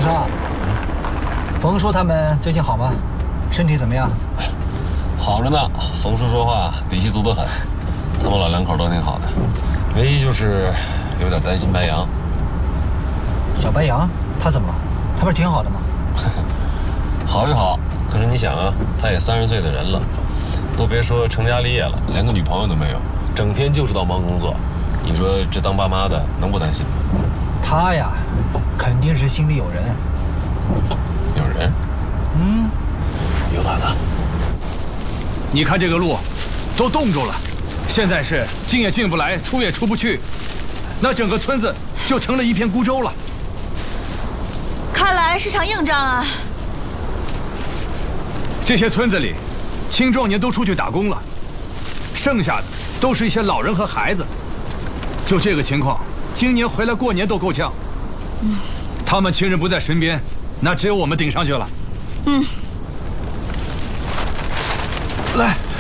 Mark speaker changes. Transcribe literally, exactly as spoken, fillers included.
Speaker 1: 少，冯叔他们最近好吗？身体怎么样？
Speaker 2: 好着呢。冯叔说话底气足得很，他们老两口都挺好的，唯一就是有点担心白杨。
Speaker 1: 小白杨他怎么了？他不是挺好的吗？
Speaker 2: 好是好，可是你想啊，他也三十岁的人了，都别说成家立业了，连个女朋友都没有，整天就知道忙工作。你说这当爸妈的能不担心吗？
Speaker 1: 他呀，肯定是心里有人。
Speaker 2: 有人？
Speaker 1: 嗯，
Speaker 2: 有哪个？
Speaker 3: 你看这个路，都冻住了，现在是进也进不来，出也出不去，那整个村子就成了一片孤舟了。
Speaker 4: 看来是场硬仗啊！
Speaker 3: 这些村子里，青壮年都出去打工了，剩下的都是一些老人和孩子。就这个情况，今年回来过年都够呛。嗯，他们亲人不在身边，那只有我们顶上去了。
Speaker 4: 嗯，
Speaker 1: 来。